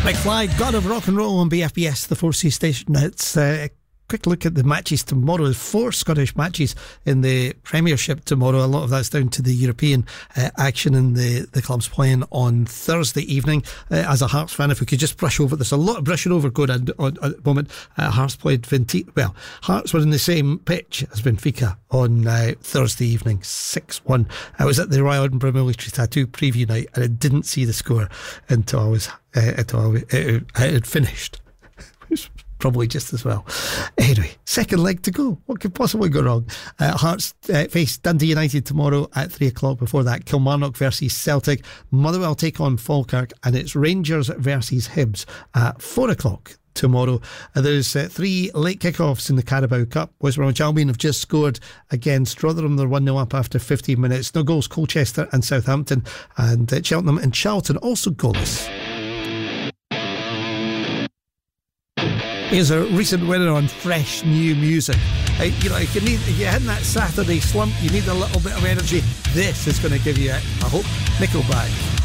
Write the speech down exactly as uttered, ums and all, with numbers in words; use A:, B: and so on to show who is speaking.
A: McFly, God of Rock and Roll on B F B S, the four C station. It's uh, a quick look at the matches tomorrow. There's four Scottish matches in the Premiership tomorrow. A lot of that's down to the European uh, action and the, the clubs playing on Thursday evening. Uh, as a Hearts fan, if we could just brush over, there's a lot of brushing over going on, on, on at the moment. Uh, Hearts played Benfica. Well, Hearts were in the same pitch as Benfica on uh, Thursday evening, six one. I was at the Royal Edinburgh Military Tattoo preview night and I didn't see the score until I was uh, until I, uh, I had finished. Probably just as well. Anyway, second leg to go. What could possibly go wrong? Uh, Hearts uh, face Dundee United tomorrow at three o'clock. Before that, Kilmarnock versus Celtic. Motherwell take on Falkirk, and it's Rangers versus Hibs at four o'clock tomorrow. Uh, there's uh, three late kickoffs in the Carabao Cup. West Bromwich Albion have just scored against Rotherham. They're one nil up after fifteen minutes. No goals, Colchester and Southampton, and uh, Cheltenham and Charlton also goalless. Here's a recent winner on fresh new music. Uh, you know, if, you need, if you're in that Saturday slump, you need a little bit of energy. This is going to give you it. I hope. Nickelback.